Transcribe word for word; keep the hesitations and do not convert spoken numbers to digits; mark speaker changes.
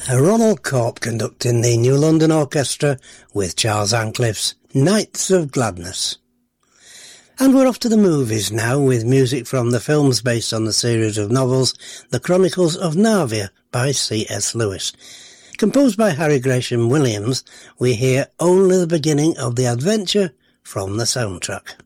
Speaker 1: Ronald Corp conducting the New London Orchestra with Charles Ancliffe's Nights of Gladness. And we're off to the movies now with music from the films based on the series of novels The Chronicles of Narnia by C S Lewis. Composed by Harry Gresham Williams, we hear only the beginning of the adventure from the soundtrack.